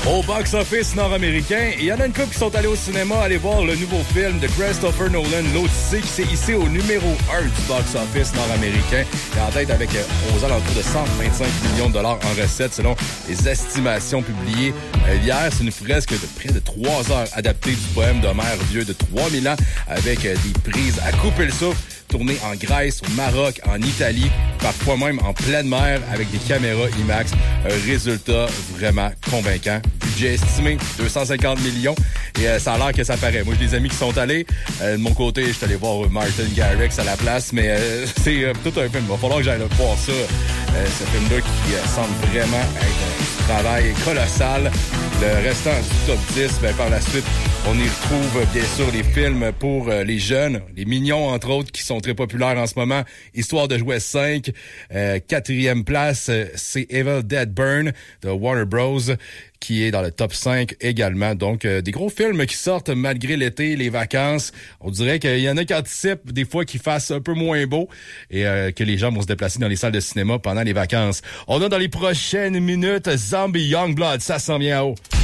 Au box-office nord-américain, il y en a une couple qui sont allés au cinéma aller voir le nouveau film de Christopher Nolan, L'Odyssée, qui s'est hissé au numéro 1 du box-office nord-américain. Il est en tête avec aux alentours de 125 millions de dollars en recettes selon les estimations publiées hier. C'est une fresque de près de 3 heures adaptée du poème d'Homère vieux de 3000 ans avec des prises à couper le souffle, tourné en Grèce, au Maroc, en Italie, parfois même en pleine mer avec des caméras IMAX. Un résultat vraiment convaincant. Budget estimé 250 millions et ça a l'air que ça paraît. Moi, j'ai des amis qui sont allés. De mon côté, je suis allé voir Martin Garrix à la place, mais c'est tout un film. Il va falloir que j'aille voir ça. Ce film-là qui semble vraiment être un travail colossal. Le restant du top 10, par la suite, on y retrouve bien sûr les films pour les jeunes, les mignons entre autres qui sont très populaires en ce moment. Histoire de jouer 5. 4e place, c'est Evil Dead Burn de Warner Bros. Qui est dans le top 5 également. Donc, des gros films qui sortent malgré l'été, les vacances. On dirait qu'il y en a qui anticipent des fois qu'il fasse un peu moins beau et que les gens vont se déplacer dans les salles de cinéma pendant les vacances. On a dans les prochaines minutes Zombie Youngblood. Ça s'en vient en haut.